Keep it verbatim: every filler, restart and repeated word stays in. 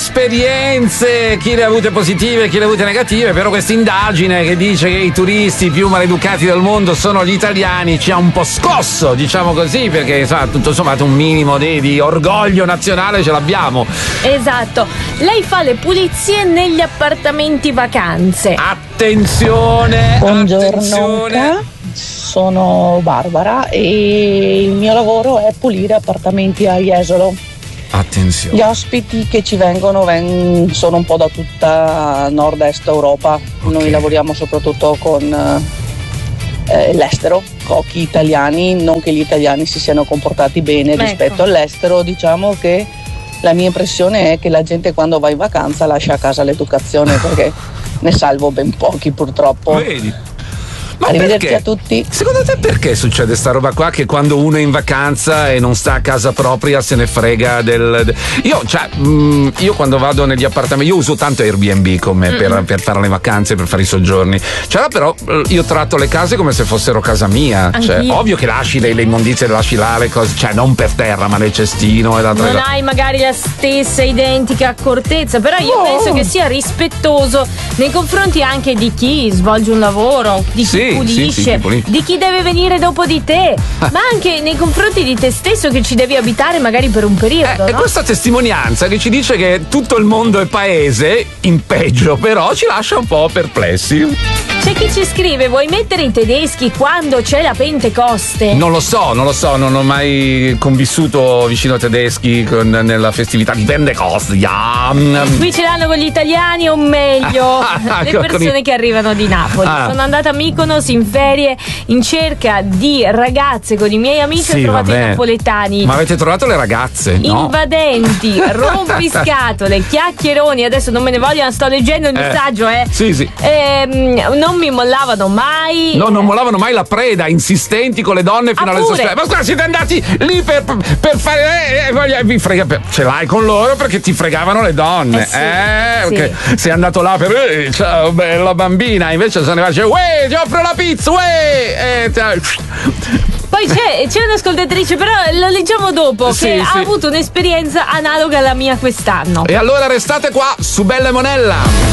esperienze, chi le ha avute positive, chi le ha avute negative, però questa indagine che dice che i turisti più maleducati del mondo sono gli italiani ci ha un po' scosso, diciamo così, perché insomma, tutto sommato un minimo di, di orgoglio nazionale ce l'abbiamo. Esatto. Lei fa le pulizie negli appartamenti vacanze. Attenzione, Buongiorno, attenzione. sono Barbara e il mio lavoro è pulire appartamenti a Jesolo. Attenzione. Gli ospiti che ci vengono ven- sono un po' da tutta nord-est Europa. Ok. Noi lavoriamo soprattutto con eh, l'estero, cuochi italiani, non che gli italiani si siano comportati bene Ecco. rispetto all'estero. Diciamo che la mia impressione è che la gente quando va in vacanza lascia a casa l'educazione, perché ne salvo ben pochi purtroppo. Vedi? Ma Arrivederci perché? a tutti. Secondo te perché succede sta roba qua, che quando uno è in vacanza e non sta a casa propria se ne frega del... de- Io, cioè, mh, io quando vado negli appartamenti, io uso tanto Airbnb come per, per fare le vacanze, per fare i soggiorni. Cioè, però eh, io tratto le case come se fossero casa mia. Cioè, Anch'io. ovvio che lasci le, le immondizie, le lasci là, le cose, cioè non per terra, ma nel cestino e l'altra Non cosa. hai magari la stessa identica accortezza, però io Oh. penso che sia rispettoso nei confronti anche di chi svolge un lavoro, di chi Sì, sì, pulisce, sì, chi pulisce. di chi deve venire dopo di te, ma anche nei confronti di te stesso che ci devi abitare magari per un periodo, Eh, E no? questa testimonianza che ci dice che tutto il mondo è paese, in peggio, però ci lascia un po' perplessi. C'è chi ci scrive: vuoi mettere i tedeschi quando c'è la Pentecoste? Non lo so, non lo so, non ho mai convissuto vicino a tedeschi con- nella festività di Pentecoste. Yeah. Qui ce l'hanno con gli italiani, o meglio le Con i- persone che arrivano di Napoli. Ah. Sono andata a Mykonos in ferie in cerca di ragazze con i miei amici, Sì, ho trovato vabbè. i napoletani Ma avete trovato le ragazze? No? invadenti, rompiscatole, chiacchieroni. Adesso non me ne vogliono, sto leggendo il Eh, messaggio, eh. Sì, sì. Ehm, non mi mollavano mai. No, non mollavano mai la preda, insistenti con le donne fino Ah, alle pure? sospese. Ma scusa, siete andati lì per, per fare. Eh, eh, voglia- vi frega, per- ce l'hai con loro perché ti fregavano le donne. Eh sì, eh, sì. ok. Sei andato là per. Eh, ciao, bella bambina. Invece se ne va, dice, uè, ti offro la pizza, uè. Eh, te- Poi c'è, c'è un'ascoltatrice, però lo leggiamo dopo, Sì, che sì. ha avuto un'esperienza analoga alla mia quest'anno. E allora restate qua su Bella e Monella.